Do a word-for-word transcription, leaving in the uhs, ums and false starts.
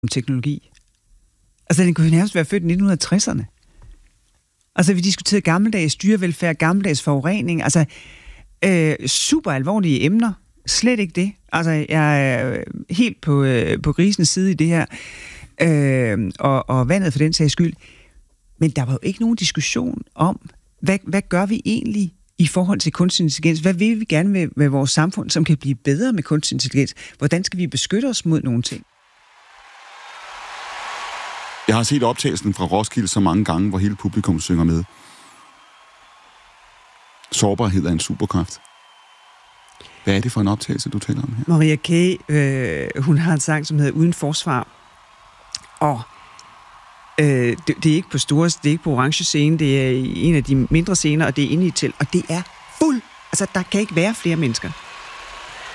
om teknologi. Altså, den kunne jo nærmest være født i nitten tresserne. Altså, vi diskuterede gammeldags dyrevelfærd, gammeldags forurening, altså øh, super alvorlige emner. Slet ikke det. Altså, jeg er helt på, øh, på grisens side i det her, øh, og, og vandet for den sags skyld. Men der var jo ikke nogen diskussion om, hvad, hvad gør vi egentlig i forhold til kunstig intelligens? Hvad vil vi gerne med, med vores samfund, som kan blive bedre med kunstig intelligens? Hvordan skal vi beskytte os mod nogle ting? Jeg har set optagelsen fra Roskilde så mange gange, hvor hele publikum synger med. Sårbarhed er en superkraft. Hvad er det for en optagelse, du taler om her? Maria Kay, øh, hun har en sang, som hedder Uden Forsvar. Og øh, det, det er ikke på store, det er ikke på orange scene, det er en af de mindre scener, og det er inde i et telt. Og det er fuld. Altså, der kan ikke være flere mennesker.